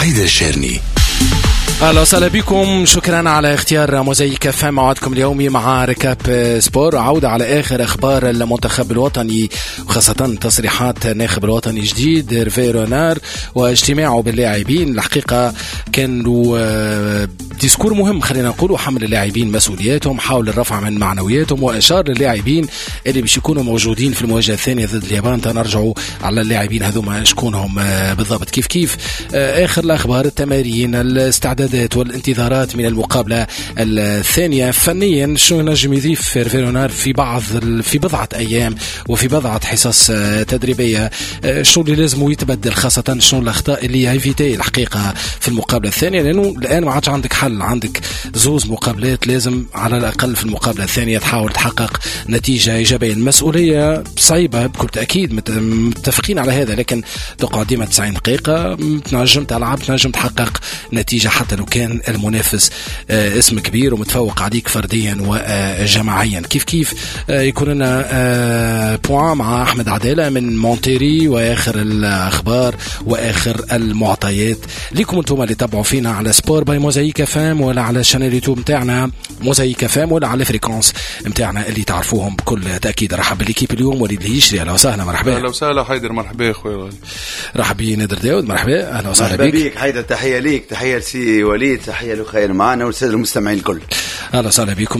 حيدر الشرني. اهلا وسهلا بكم، شكرا على اختيار موزايك فام موعدكم اليومي مع ركاب سبور، عودة على اخر اخبار المنتخب الوطني وخاصة تصريحات الناخب الوطني الجديد هيرفي رونار واجتماعه باللاعبين. الحقيقة كان له ديسكور مهم، خلينا نقول، وحمل اللاعبين مسؤولياتهم، حاول الرفع من معنوياتهم، واشار للاعبين اللي باش يكونوا موجودين في المواجهة الثانية ضد اليابان. تنرجعوا على اللاعبين هذوما شكونهم بالضبط. كيف اخر الاخبار، التمارين، الاستعدادات والانتظارات من المقابلة الثانية. فنيا شو نجم يضيف هيرفي رونار في بضعة أيام وفي بضعة حصص تدريبية؟ شو اللي لازم يتبدل، خاصة شو الأخطاء اللي هيفيتي الحقيقة في المقابلة الثانية، لأنه الآن ما عادش عندك حل، عندك زوز مقابلات، لازم على الأقل في المقابلة الثانية تحاول تحقق نتيجة إيجابية. المسؤولية صعيبة بكل تأكيد، متفقين على هذا، لكن تقعد ديما 90 دقيقة تنجم تلعب، تنجم تحقق نتيجة حتى لو كان المنافس اسم كبير ومتفوق عليك فرديا وجماعيا. كيف يكون لنا بوان مع أحمد عدالة من مونتيري وآخر الأخبار وآخر المعطيات لكم انتم اللي تابعوا فينا على سبور باي موزايك فام، ولا على الشانل يوتيوب متاعنا موزايك فام، ولا على الفريكونس متاعنا اللي تعرفوهم بكل تأكيد. رحب بالكيب اليوم وليد الهيشري، أهلا وسهلا. مرحبا. أهلا وسهلا حيدر. مرحبا أخوي. رحب بي نادر داود. مرحبا. أهلا وسهلا بك حيدر. تحية ليك، تحية لسي وليد، تحية لخير معنا والسادة المستمعين الكل. أهلا وسهلا بكم.